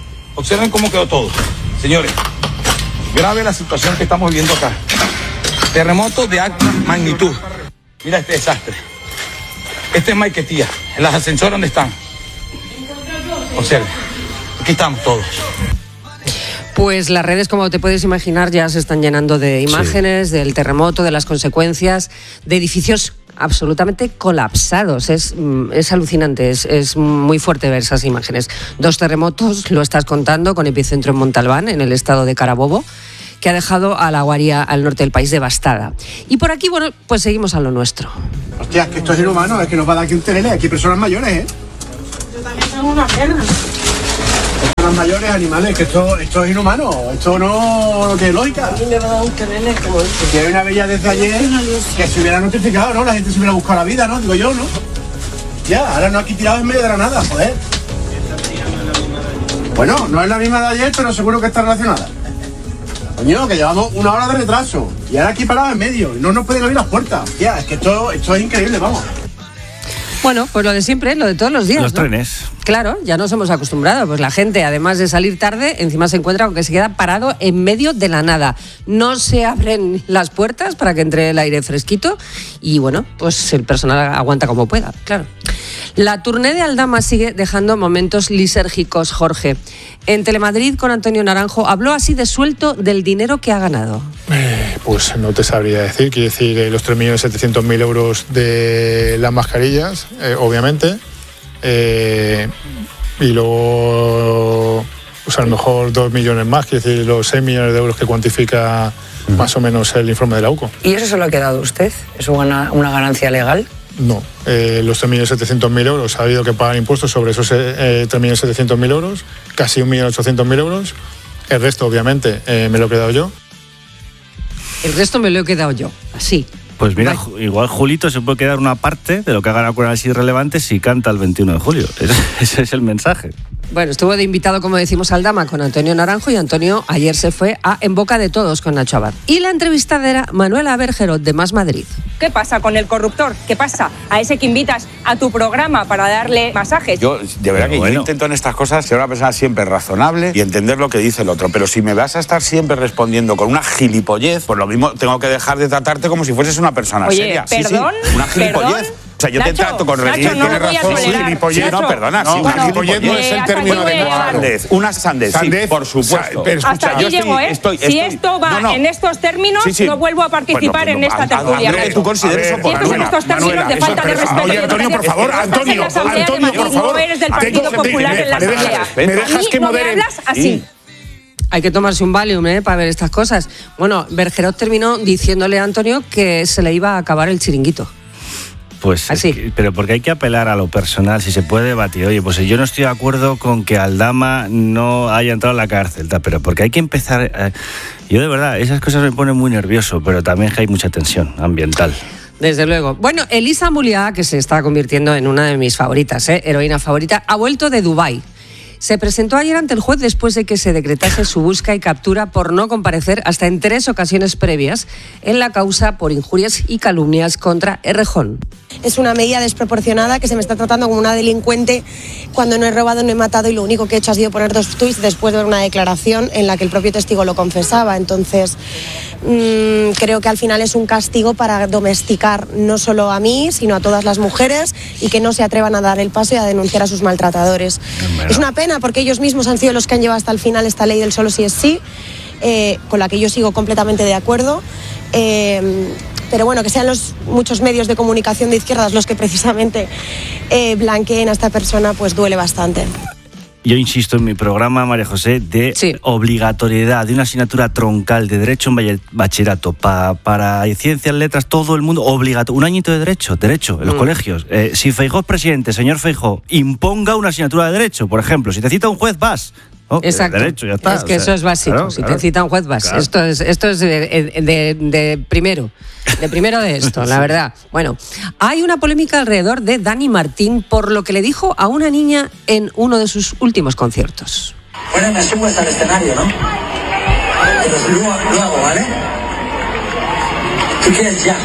Observen cómo quedó todo. Señores, grave la situación que estamos viviendo acá. Terremoto de alta magnitud. Mira este desastre. Este es Maiquetía. En las ascensores, ¿dónde están? Observe. Aquí estamos todos. Pues las redes, como te puedes imaginar, ya se están llenando de imágenes sí. del terremoto, de las consecuencias, de edificios absolutamente colapsados. Es, es alucinante, es, es muy fuerte ver esas imágenes. Dos terremotos, lo estás contando, con epicentro en Montalbán, en el estado de Carabobo, que ha dejado a La Guaria, al norte del país, devastada. Y por aquí, bueno, pues seguimos a lo nuestro. Hostia, es que esto es inhumano, es que nos va a dar aquí un terele, aquí hay personas mayores, ¿eh? Yo también tengo una pierna. Personas mayores, animales, que esto, esto es inhumano, esto no, no tiene lógica. A mí me va a dar un terele como este. Que hay una bella desde ayer que se hubiera notificado, ¿no? La gente se hubiera buscado la vida, ¿no? Digo yo, ¿no? Ya, ahora no aquí tirado en medio de la nada, joder. Bueno, no es la misma de ayer, pero seguro que está relacionada. Coño, que llevamos una hora de retraso y ahora aquí parados en medio, no nos pueden abrir las puertas. Tía, es que esto, esto es increíble, vamos. Bueno, pues lo de siempre, lo de todos los días, Los ¿no? trenes. Claro, ya nos hemos acostumbrado. Pues la gente, además de salir tarde, encima se encuentra con que se queda parado en medio de la nada. No se abren las puertas para que entre el aire fresquito y, bueno, pues el personal aguanta como pueda, claro. La tournée de Aldama sigue dejando momentos lisérgicos, Jorge. En Telemadrid, con Antonio Naranjo, habló así de suelto del dinero que ha ganado. Eh, pues no te sabría decir. Quiero decir, eh, los tres millones setecientos mil euros de las mascarillas, eh, obviamente. Eh, y luego, pues a lo mejor dos millones más, quiero decir, los seis millones de euros que cuantifica uh-huh. más o menos el informe de la U C O. ¿Y eso se lo ha quedado usted? ¿Es una, una ganancia legal? No, eh, los tres millones setecientos mil euros, ha habido que pagar impuestos sobre esos eh, tres millones setecientos mil euros, casi un millón ochocientos mil euros. El resto, obviamente, eh, me lo he quedado yo. El resto me lo he quedado yo, así. Pues mira, Vale. igual Julito se puede quedar una parte de lo que ha ganado con análisis relevante si canta el veintiuno de julio. Ese, ese es el mensaje. Bueno, estuvo de invitado, como decimos, al Dama con Antonio Naranjo, y Antonio ayer se fue a En Boca de Todos con Nacho Abad. Y la entrevistada era Manuela Bergerot, de Más Madrid. ¿Qué pasa con el corruptor? ¿Qué pasa a ese que invitas a tu programa para darle masajes? Yo, de verdad que bueno. yo intento en estas cosas ser una persona siempre razonable y entender lo que dice el otro. Pero si me vas a estar siempre respondiendo con una gilipollez, pues lo mismo tengo que dejar de tratarte como si fueses una persona Oye, seria. ¿perdón? Sí, sí, una gilipollez. ¿Perdón? O sea, yo Nacho, te trato con respeto, no tienes razón, sí, gilipollez, no, perdona, no, sí, bueno, gilipollez no es el término adecuado. Una sandez, sandez, sí, por supuesto. Pero escucha, hasta aquí llego, ¿eh? Estoy, estoy, si esto va no, no. en estos términos, sí, sí. no vuelvo a participar bueno, pues, en esta tertulia. André, tú consideres eso, si esto es en estos términos Manuela, de falta de respeto. Oye, Antonio, por favor, Antonio, Antonio, por favor. No eres del Partido Popular en la Asamblea. ¿Me dejas que modere? A mí no me hablas así. Hay que tomarse un Valium, ¿eh?, para ver estas cosas. Bueno, Bergerot terminó diciéndole a Antonio que se le iba a acabar el chiringuito. Pues Así. Es que, pero porque hay que apelar a lo personal, si se puede debatir. Oye, pues yo no estoy de acuerdo con que Aldama no haya entrado en la cárcel, pero porque hay que empezar... Eh, yo de verdad, esas cosas me ponen muy nervioso, pero también hay mucha tensión ambiental. Desde luego. Bueno, Elisa Mouliá, que se está convirtiendo en una de mis favoritas, ¿eh? heroína favorita, ha vuelto de Dubái. Se presentó ayer ante el juez después de que se decretase su busca y captura por no comparecer hasta en tres ocasiones previas en la causa por injurias y calumnias contra Errejón. Es una medida desproporcionada que se me está tratando como una delincuente cuando no he robado, no he matado y lo único que he hecho ha sido poner dos tuits después de ver una declaración en la que el propio testigo lo confesaba. Entonces, mmm, creo que al final es un castigo para domesticar no solo a mí, sino a todas las mujeres y que no se atrevan a dar el paso y a denunciar a sus maltratadores. Bueno. Es una pena porque ellos mismos han sido los que han llevado hasta el final esta ley del solo sí es sí, eh, con la que yo sigo completamente de acuerdo. Eh, Pero bueno, que sean los muchos medios de comunicación de izquierdas los que precisamente eh, blanqueen a esta persona, pues duele bastante. Yo insisto en mi programa, María José, de sí. obligatoriedad de una asignatura troncal de Derecho en bachillerato pa, para Ciencias, Letras, todo el mundo, obligatorio. Un añito de Derecho, Derecho, en los mm. colegios. Eh, si Feijóo es presidente, señor Feijóo, imponga una asignatura de Derecho, por ejemplo. Si te cita un juez, vas. Oh, Exacto. Derecho, ya está. Es que o sea, eso es básico. Claro, si claro, te cita un juez, vas. Claro. Esto es, esto es de, de, de primero. De primero de esto, la verdad. Bueno, hay una polémica alrededor de Dani Martín por lo que le dijo a una niña en uno de sus últimos conciertos. Bueno, me subes al escenario, ¿no? Pero luego lo hago, ¿vale? ¿Tú quieres ya?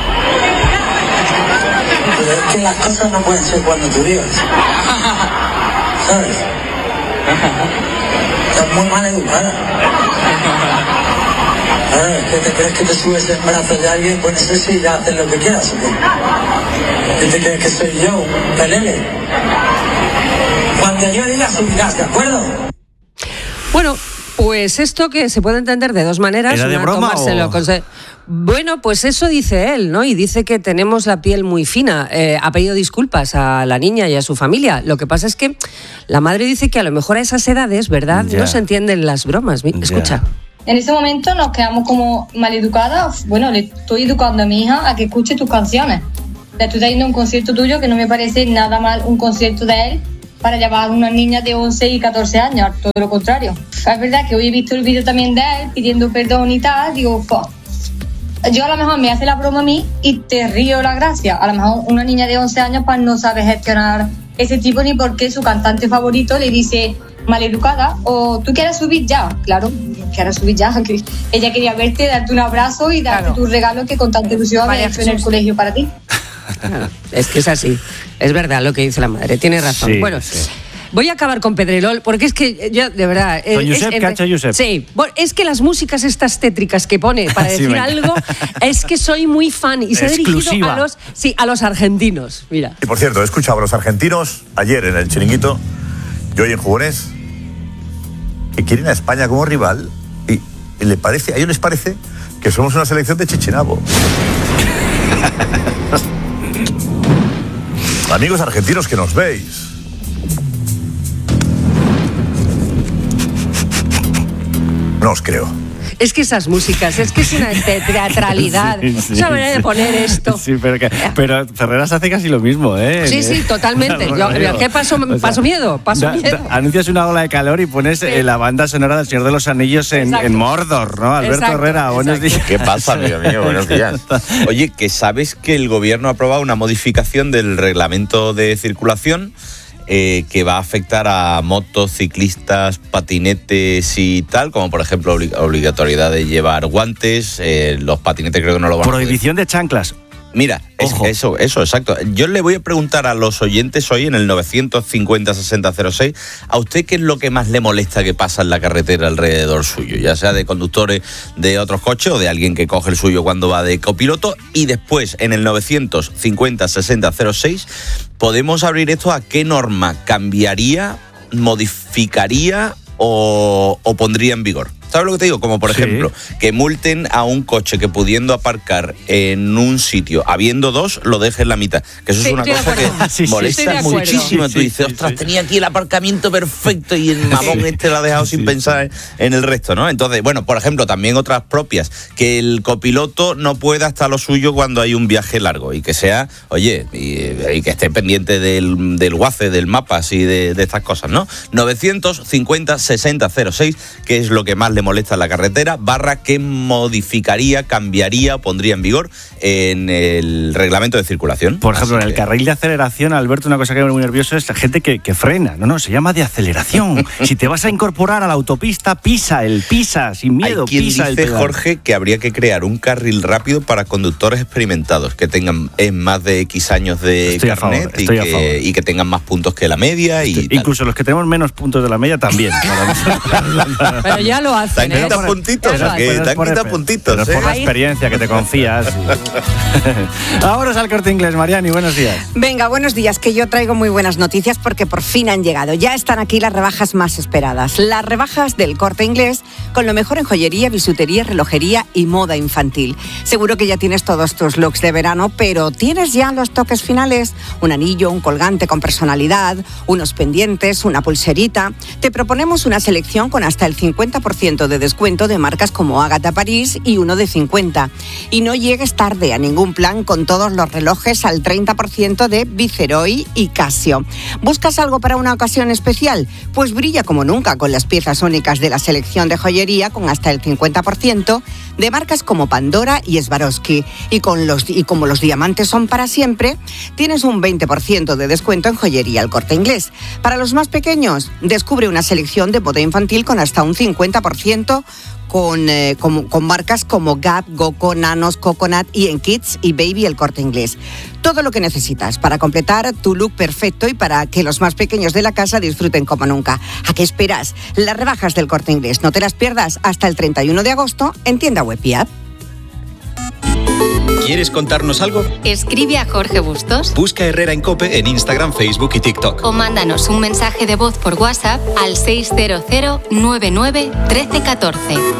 Pero es que las cosas no pueden ser cuando tú digas. ¿Sabes? Estás muy mal educada. Claro, es que te crees que te subes en brazos de alguien, pues no sé si ya haces lo que quieras o qué. ¿Y te crees que soy yo, un pelele? Cuando yo diga subirás, ¿de acuerdo? Bueno, pues esto que se puede entender de dos maneras. ¿Era de broma o...? Con... Bueno, pues eso dice él, ¿no? Y dice que tenemos la piel muy fina. Eh, ha pedido disculpas a la niña y a su familia. Lo que pasa es que la madre dice que a lo mejor a esas edades, ¿verdad? Yeah. No se entienden las bromas. Escucha. Yeah. En ese momento nos quedamos como maleducadas. Bueno, le estoy educando a mi hija a que escuche tus canciones. Le estoy trayendo un concierto tuyo que no me parece nada mal un concierto de él para llevar a unas niñas de once y catorce años, todo lo contrario. Es verdad que hoy he visto el vídeo también de él pidiendo perdón y tal, digo, ¡fuck! Yo a lo mejor me hace la broma a mí y te río la gracia. A lo mejor una niña de once años pues no sabe gestionar ese tipo ni por qué su cantante favorito le dice maleducada o tú quieres subir ya. Claro, quieres subir ya. Ella quería verte, darte un abrazo y darte claro. tu regalo que con tanta ilusión había hecho en el colegio para ti. Claro, es que es así. Es verdad lo que dice la madre, tiene razón. Sí, bueno, sí. Voy a acabar con Pedrerol, porque es que yo, de verdad... Con Josep, es, cacha Josep. Sí, es que las músicas estas tétricas que pone para decir sí, algo, es que soy muy fan y se ha dirigido a los, sí, a los argentinos, mira. Y por cierto, he escuchado a los argentinos ayer en el Chiringuito y hoy en Jugones que quieren a España como rival y, y le parece, a ellos les parece que somos una selección de Chichinabo. Amigos argentinos que nos veis, no os creo. Es que esas músicas, es que es una teatralidad. Sí, sí, esa manera sí. de poner esto. Sí, pero, que, pero Ferreras hace casi lo mismo, ¿eh? Sí, sí, totalmente. Yo, ¿Qué paso, o sea, paso miedo? Paso da, miedo. Da, anuncias una ola de calor y pones sí. eh, la banda sonora del Señor de los Anillos en, en Mordor, ¿no? Alberto exacto, Herrera, buenos exacto. días. ¿Qué pasa, amigo mío? Buenos días. Oye, que sabes que el gobierno ha aprobado una modificación del reglamento de circulación Eh, que va a afectar a motos, ciclistas, patinetes y tal, como por ejemplo oblig- obligatoriedad de llevar guantes, eh, los patinetes creo que no lo van a Prohibición de chanclas. Mira, es eso, eso, exacto. Yo le voy a preguntar a los oyentes hoy en el novecientos cincuenta sesenta cero seis, ¿a usted qué es lo que más le molesta que pasa en la carretera alrededor suyo? Ya sea de conductores de otros coches o de alguien que coge el suyo cuando va de copiloto. Y después, en el novecientos cincuenta sesenta cero seis, podemos abrir esto a qué norma cambiaría, modificaría o, o pondría en vigor. ¿Sabes lo que te digo? Como por ejemplo, sí. que multen a un coche que pudiendo aparcar en un sitio, habiendo dos, lo deje en la mitad. Que eso sí, es una cosa que sí, molesta sí, muchísimo. Sí, Tú dices, sí, ostras, sí. tenía aquí el aparcamiento perfecto y el mamón sí. este lo ha dejado sí, sin pensar sí. en el resto, ¿no? Entonces, bueno, por ejemplo, también otras propias, que el copiloto no pueda estar lo suyo cuando hay un viaje largo y que sea, oye, y, y que esté pendiente del, del WACE, del mapas y de, de estas cosas, ¿no? novecientos cincuenta sesenta cero seis, que es lo que más le molesta la carretera, barra que modificaría, cambiaría, pondría en vigor en el reglamento de circulación. Por ejemplo, Así en el que... carril de aceleración, Alberto, una cosa que me pone muy nervioso es la gente que, que frena. No, no, se llama de aceleración. Si te vas a incorporar a la autopista, pisa el pisa, sin miedo, Hay quien pisa dice, el pedal. Jorge, que habría que crear un carril rápido para conductores experimentados, que tengan en más de X años de estoy carnet favor, y, que, y que tengan más puntos que la media. Y estoy, incluso los que tenemos menos puntos de la media también. Pero ya lo hacen. Te han quitado ¿eh? puntitos, pero, ¿o qué? Te han quitado puntitos. Pero ¿eh? por la experiencia que te confías. Y... Ahora es al Corte Inglés, Mariani, buenos días. Venga, buenos días, que yo traigo muy buenas noticias porque por fin han llegado. Ya están aquí las rebajas más esperadas. Las rebajas del Corte Inglés con lo mejor en joyería, bisutería, relojería y moda infantil. Seguro que ya tienes todos tus looks de verano, pero ¿tienes ya los toques finales? Un anillo, un colgante con personalidad, unos pendientes, una pulserita. Te proponemos una selección con hasta el cincuenta por ciento de descuento de marcas como Agatha París y uno de cincuenta. Y no llegues tarde a ningún plan con todos los relojes al treinta por ciento de Viceroy y Casio. ¿Buscas algo para una ocasión especial? Pues brilla como nunca con las piezas únicas de la selección de joyería con hasta el cincuenta por ciento de marcas como Pandora y Swarovski. Y, con los, y como los diamantes son para siempre, tienes un veinte por ciento de descuento en joyería al Corte Inglés. Para los más pequeños, descubre una selección de moda infantil con hasta un cincuenta por ciento ciento con, eh, con, con marcas como Gap, Goco, Nanos, Coconut y en Kids y Baby El Corte Inglés. Todo lo que necesitas para completar tu look perfecto y para que los más pequeños de la casa disfruten como nunca. ¿A qué esperas? Las rebajas del Corte Inglés. No te las pierdas hasta el treinta y uno de agosto en tienda web y app. ¿Quieres contarnos algo? Escribe a Jorge Bustos. Busca Herrera en COPE en Instagram, Facebook y TikTok. O mándanos un mensaje de voz por WhatsApp al seis cero cero nueve nueve uno tres uno cuatro.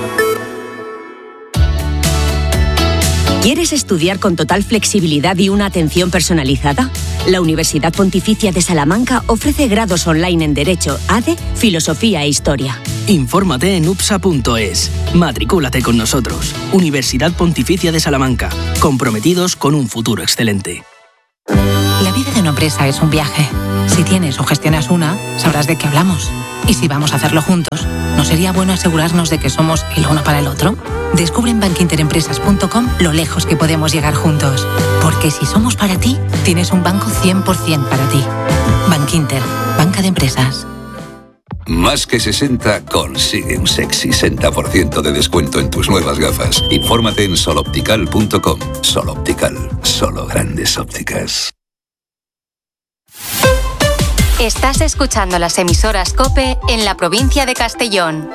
¿Quieres estudiar con total flexibilidad y una atención personalizada? La Universidad Pontificia de Salamanca ofrece grados online en Derecho, A D E, Filosofía e Historia. Infórmate en upsa punto es. Matricúlate con nosotros. Universidad Pontificia de Salamanca. Comprometidos con un futuro excelente. La vida de una empresa es un viaje. Si tienes o gestionas una, sabrás de qué hablamos. Y si vamos a hacerlo juntos, ¿no sería bueno asegurarnos de que somos el uno para el otro? Descubre en bankinterempresas punto com lo lejos que podemos llegar juntos. Porque si somos para ti, tienes un banco cien por ciento para ti. Bankinter, banca de empresas. Más que sesenta consigue un sexy sesenta por ciento de descuento en tus nuevas gafas. Infórmate en soloptical punto com. Soloptical, solo grandes ópticas. Estás escuchando las emisoras COPE en la provincia de Castellón.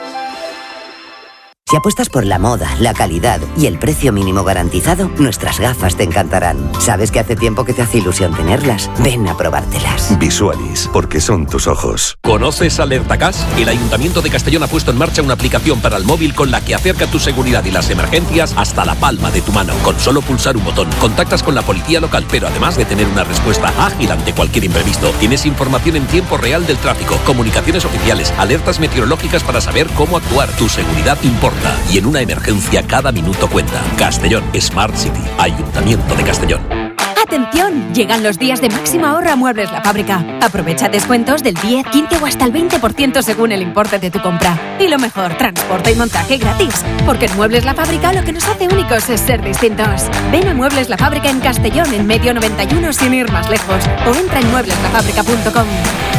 Si apuestas por la moda, la calidad y el precio mínimo garantizado, nuestras gafas te encantarán. Sabes que hace tiempo que te hace ilusión tenerlas. Ven a probártelas. Visualis, porque son tus ojos. ¿Conoces AlertaCas? El Ayuntamiento de Castellón ha puesto en marcha una aplicación para el móvil con la que acerca tu seguridad y las emergencias hasta la palma de tu mano. Con solo pulsar un botón, contactas con la policía local, pero además de tener una respuesta ágil ante cualquier imprevisto, tienes información en tiempo real del tráfico, comunicaciones oficiales, alertas meteorológicas para saber cómo actuar. Tu seguridad importa. Y en una emergencia cada minuto cuenta. Castellón Smart City, Ayuntamiento de Castellón. ¡Atención! Llegan los días de máxima ahorro a Muebles La Fábrica. Aprovecha descuentos del diez, quince o hasta el veinte por ciento según el importe de tu compra. Y lo mejor, transporte y montaje gratis. Porque en Muebles La Fábrica lo que nos hace únicos es ser distintos. Ven a Muebles La Fábrica en Castellón, en Medio noventa y uno sin ir más lejos. O entra en muebles la fábrica punto com.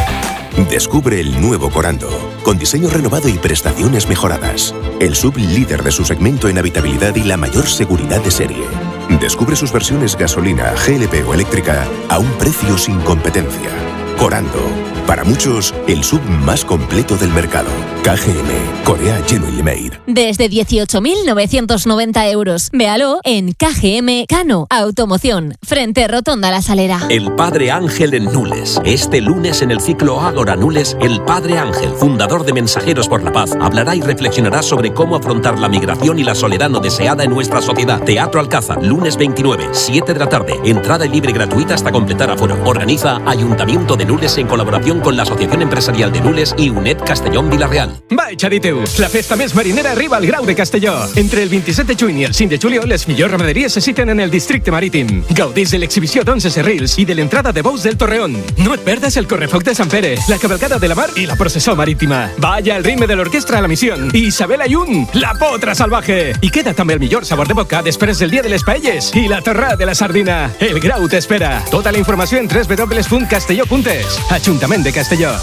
Descubre el nuevo Corando, con diseño renovado y prestaciones mejoradas. El sub líder de su segmento en habitabilidad y la mayor seguridad de serie. Descubre sus versiones gasolina, G L P o eléctrica a un precio sin competencia. Corando, para muchos, el sub más completo del mercado. K G M, Korea Genuine Made. Desde dieciocho mil novecientos noventa euros. Véalo en K G M Cano Automoción, frente Rotonda La Salera. El Padre Ángel en Nules. Este lunes en el ciclo Ágora Nules, el Padre Ángel, fundador de Mensajeros por la Paz, hablará y reflexionará sobre cómo afrontar la migración y la soledad no deseada en nuestra sociedad. Teatro Alcázar, lunes veintinueve, siete de la tarde. Entrada libre y gratuita hasta completar aforo. Organiza Ayuntamiento de Nules en colaboración con la Asociación Empresarial de Nules i UNED Castellón Vilareal. Va, Chariteu, la festa més marinera arriba al Grau de Castelló. Entre el vint-i-set de juny i el cinc de juliol, les millors ramaderies se citen en el districte marítim. Gaudís de l'exhibició d'onze serrils i de l'entrada de bous del Torreón. No et perdes el correfoc de Sant Pere, la cavalcada de la mar i la processó marítima. Balla el ritme de l'orquestra La Misión i Isabel Ayun, la potra salvaje. I queda també el millor sabor de boca després del dia de les paelles i la torrada de la sardina. El Grau t'espera. Tota la informació en doble u doble u doble u punt castelló punt es. Ayuntamiento de Castelló.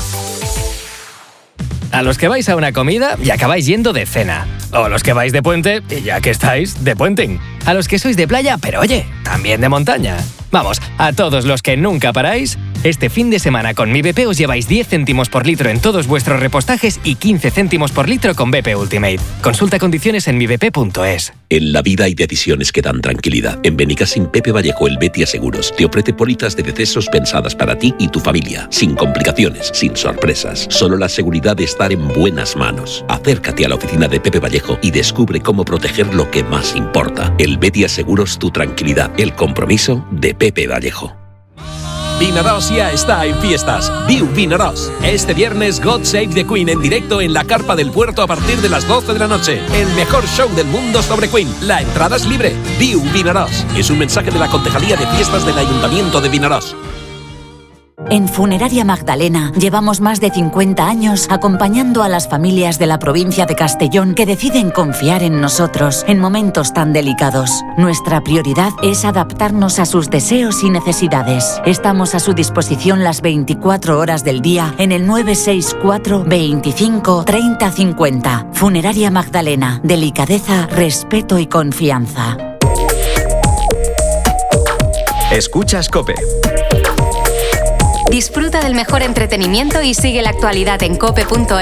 A los que vais a una comida y acabáis yendo de cena. O a los que vais de puente y ya que estáis, de puenting. A los que sois de playa, pero oye, también de montaña. Vamos, a todos los que nunca paráis, este fin de semana con Mi B P os lleváis diez céntimos por litro en todos vuestros repostajes y quince céntimos por litro con B P Ultimate. Consulta condiciones en mi b p punto es. En la vida hay decisiones que dan tranquilidad. En Benicassim Pepe Vallejo, el Betia Seguros, te ofrece pólizas de decesos pensadas para ti y tu familia, sin complicaciones, sin sorpresas. Solo la seguridad de estar en buenas manos. Acércate a la oficina de Pepe Vallejo y descubre cómo proteger lo que más importa. El Betia Seguros, tu tranquilidad. El compromiso de Pepe Vallejo. Vinaroz ya está en fiestas. Viu Vinaroz. Este viernes God Save the Queen en directo en la Carpa del Puerto a partir de las doce de la noche. El mejor show del mundo sobre Queen. La entrada es libre. Viu Vinaroz. Es un mensaje de la Concejalía de Fiestas del Ayuntamiento de Vinaroz. En Funeraria Magdalena llevamos más de cincuenta años acompañando a las familias de la provincia de Castellón que deciden confiar en nosotros en momentos tan delicados. Nuestra prioridad es adaptarnos a sus deseos y necesidades. Estamos a su disposición las veinticuatro horas del día en el nueve seis cuatro, veinticinco, treinta, cincuenta. Funeraria Magdalena. Delicadeza, respeto y confianza. Escuchas COPE. Disfruta del mejor entretenimiento y sigue la actualidad en cope punto